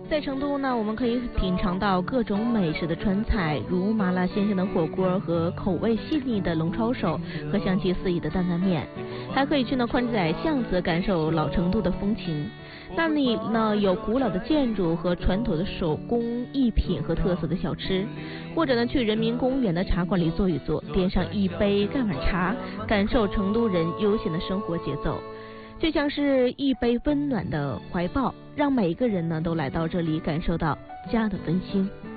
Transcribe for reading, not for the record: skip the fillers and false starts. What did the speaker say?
在成都呢，我们可以品尝到各种美食的川菜，如麻辣鲜香的火锅和口味细腻的龙抄手和香气四溢的担担面，还可以去宽仔巷子感受老成都的风情。那里呢有古老的建筑和传统的手工艺品和特色的小吃，或者呢去人民公园的茶馆里坐一坐，点上一杯盖碗茶，感受成都人悠闲的生活节奏，就像是一杯温暖的怀抱，让每一个人呢都来到这里感受到家的温馨。